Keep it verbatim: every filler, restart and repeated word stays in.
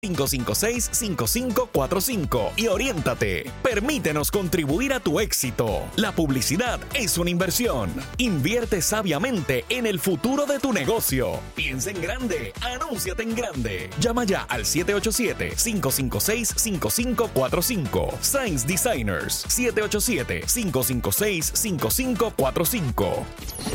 cinco cinco seis, cinco cinco cuatro cinco y oriéntate. Permítenos contribuir a tu éxito. La publicidad es una inversión. Invierte sabiamente en el futuro de tu negocio. Piensa en grande. Anúnciate en grande. Llama ya al siete ocho siete, cinco cinco seis, cinco cinco cuatro cinco. Science Designers siete ocho siete, cinco cinco seis, cinco cinco cuatro cinco.